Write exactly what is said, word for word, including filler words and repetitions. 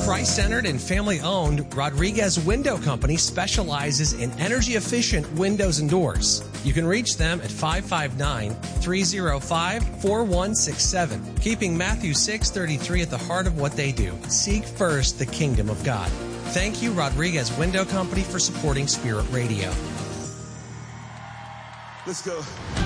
Christ-centered and family-owned, Rodriguez Window Company specializes in energy-efficient windows and doors. You can reach them at five five nine, three oh five, four one six seven, keeping Matthew six thirty-three at the heart of what they do. Seek first the kingdom of God. Thank you, Rodriguez Window Company, for supporting Spirit Radio. Let's go.